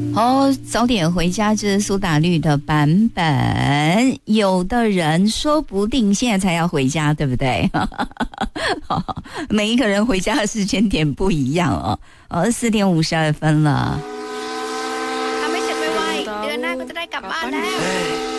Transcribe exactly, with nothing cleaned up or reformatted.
哦，早点回家这是苏打绿的版本。有的人说不定现在才要回家，对不对？每一个人回家的时间点不一样哦。哦，四点五十二分了。 ทำให้เสร็จไวๆเดือนหน้าก็จะได้กลับบ้านแล้ว